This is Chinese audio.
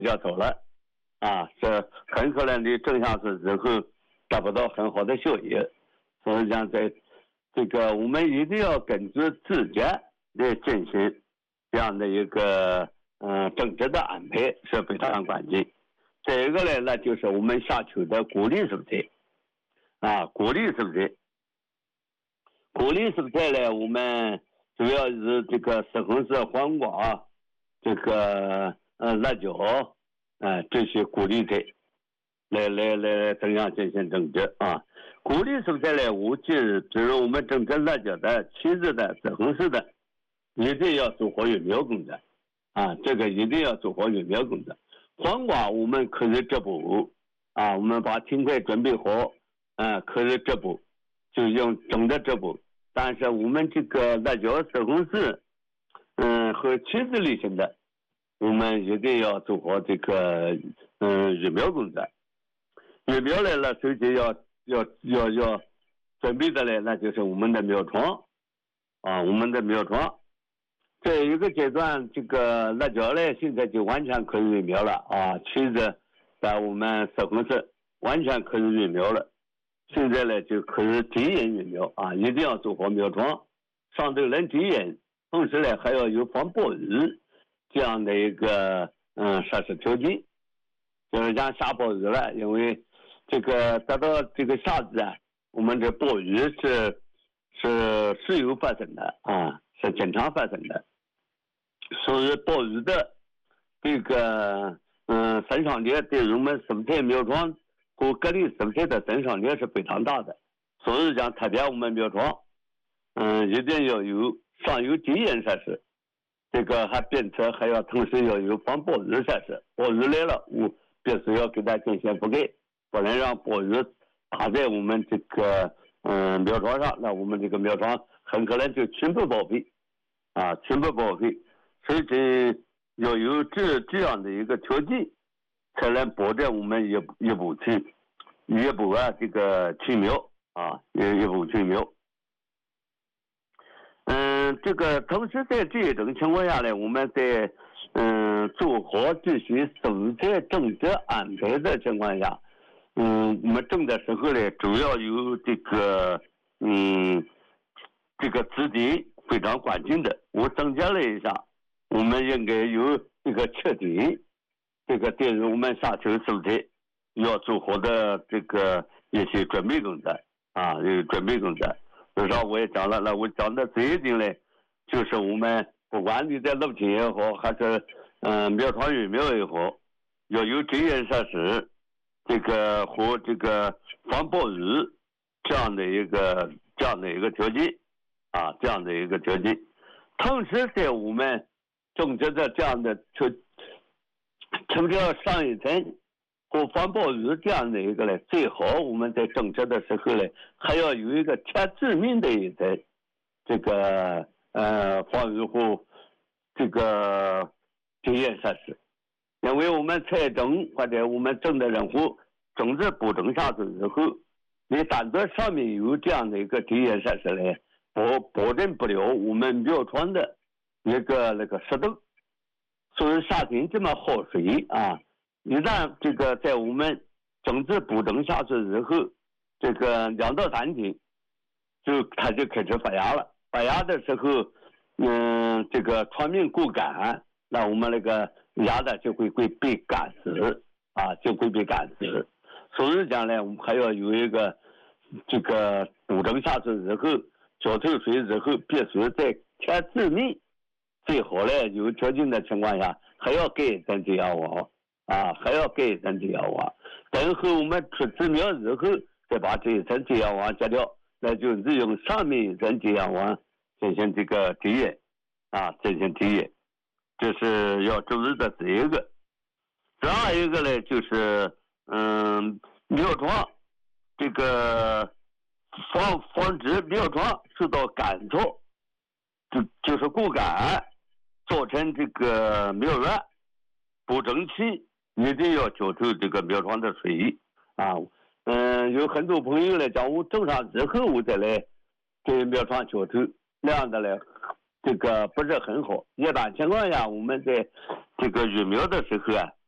要走了是很可能你种下去之后达不到很好的效益。所以讲在这个我们一定要根据自己来进行这样的一个政治的安排是非常关键。这一个呢，那就是我们下秋的谷粒蔬菜谷粒蔬菜。谷粒蔬菜呢，我们主要是这个西红柿、黄瓜、这个辣椒这些谷粒菜来这样进行种植谷粒蔬菜呢，比如我们种植辣椒的、茄子的、西红柿的，一定要做好育苗工作这个一定要做好育苗工作。黄瓜我们可以直播我们把青菜准备好可以直播，就用种的直播。但是我们这个辣椒、西红柿和茄子类型的，我们一定要做好这个育苗工作。育苗来了，首先要准备的呢，那就是我们的苗床我们的苗床。这一个阶段，这个辣椒呢，现在就完全可以育苗了茄子在我们西红柿完全可以育苗了。现在呢就可以低引育苗一定要做好苗床，上头能低引，同时呢还要有防暴雨这样的一个设施条件。就是讲下暴雨了，因为这个得到这个夏季我们这暴雨是有发生的是经常发生的。所以暴雨的这个生长力对于我们蔬菜苗床和各类蔬菜的生长力是非常大的。所以讲特别我们苗床一定要上有低引设施，这个还要同时要有防暴雨设施。暴雨来了，我必须要给它进行覆盖，不能让暴雨打在我们这个苗床上，那我们这个苗床很可能就全部报废全部报废。所以这要有这样的一个条件，才能保证我们一步这个去苗一步去苗。这个同时在这一种情况下呢，我们在做好这些蔬菜种植安排的情况下，我们种的时候呢，主要有这个这个质地非常关键的。我总结了一下，我们应该有一个彻底，这个对于我们下秋蔬菜要做好的这个一些准备工作有准备工作。至少我也讲了，那我讲的这一点呢，就是我们不管你在露天也好，还是苗床育苗也好，要有低引设施，这个和这个防暴雨这样的一个条件这样的一个条件。同时在我们种植的这样的除了上一层和防暴雨这样的一个呢，最好我们在种植的时候呢，还要有一个贴地面的一层这个防雨和这个低引设施。因为我们采种或者我们种的任何种子播种下去之后，你单独上面有这样的一个低引设施呢，保证不了我们苗床的一个那个湿度。所以夏天这么好水一旦这个在我们种子播种下去之后，这个2到3天它就开始发芽了。发芽的时候这个床面过干，那我们那个芽的就会被干死就会被干死。所以讲呢，我们还要有一个这个播种下去之后浇透水之后，必须在贴地面，最好呢有条件的情况下还要盖一层遮阳网还要盖一层遮阳网。等候我们出枝苗之后，再把这一层遮阳网摘掉，那就是用上面一层遮阳网进行这个低引进行低引。这是要注意的这一个。第二一个呢，就是苗床这个防止苗床受到干燥，就是过干，造成这个苗源播种期一定要浇透这个苗床的水有很多朋友来讲，我种上之后我再来给苗床浇透，那样的呢这个不是很好。一般情况下，我们在这个育苗的时候